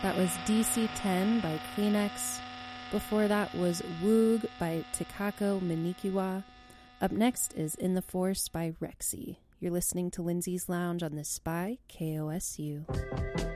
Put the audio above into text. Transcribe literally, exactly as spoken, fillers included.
That was D C ten by Kleenex. Before that was Woog by Takako Manikiwa. Up next is In the Force by Rexy. You're listening to Lindsay's Lounge on the Spy K O S U.